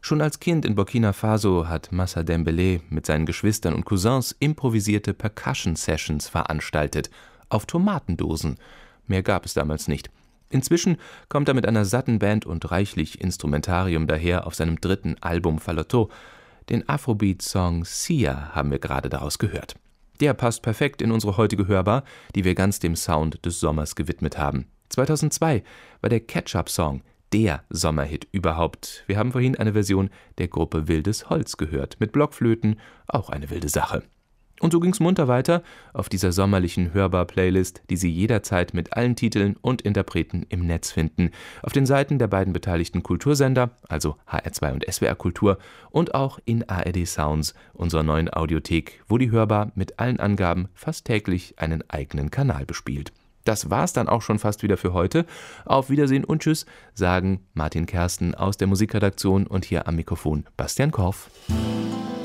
Schon als Kind in Burkina Faso hat Massa Dembélé mit seinen Geschwistern und Cousins improvisierte Percussion-Sessions veranstaltet. Auf Tomatendosen. Mehr gab es damals nicht. Inzwischen kommt er mit einer satten Band und reichlich Instrumentarium daher auf seinem 3. Album Faloto. Den Afrobeat-Song Sia haben wir gerade daraus gehört. Der passt perfekt in unsere heutige Hörbar, die wir ganz dem Sound des Sommers gewidmet haben. 2002 war der Ketchup-Song der Sommerhit überhaupt. Wir haben vorhin eine Version der Gruppe Wildes Holz gehört, mit Blockflöten, auch eine wilde Sache. Und so ging's munter weiter auf dieser sommerlichen Hörbar-Playlist, die Sie jederzeit mit allen Titeln und Interpreten im Netz finden, auf den Seiten der beiden beteiligten Kultursender, also HR2 und SWR Kultur, und auch in ARD Sounds, unserer neuen Audiothek, wo die Hörbar mit allen Angaben fast täglich einen eigenen Kanal bespielt. Das war's dann auch schon fast wieder für heute. Auf Wiedersehen und Tschüss, sagen Martin Kersten aus der Musikredaktion und hier am Mikrofon Bastian Korff.